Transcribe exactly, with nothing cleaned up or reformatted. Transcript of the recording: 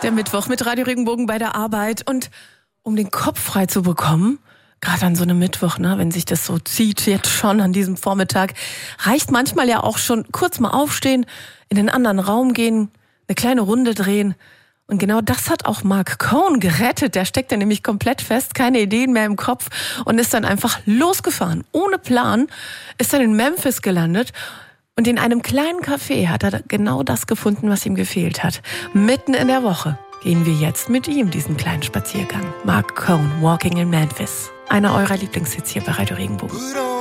Der Mittwoch mit Radio Regenbogen bei der Arbeit. Und um den Kopf frei zu bekommen, gerade an so einem Mittwoch, ne, wenn sich das so zieht, jetzt schon an diesem Vormittag, reicht manchmal ja auch schon kurz mal aufstehen, in den anderen Raum gehen, eine kleine Runde drehen. Und genau das hat auch Mark Cohn gerettet. Der steckt ja nämlich komplett fest, keine Ideen mehr im Kopf und ist dann einfach losgefahren. Ohne Plan, ist dann in Memphis gelandet. Und in einem kleinen Café hat er genau das gefunden, was ihm gefehlt hat. Mitten in der Woche gehen wir jetzt mit ihm diesen kleinen Spaziergang. Mark Cohn, Walking in Memphis. Einer eurer Lieblingshits hier bei Radio Regenbogen.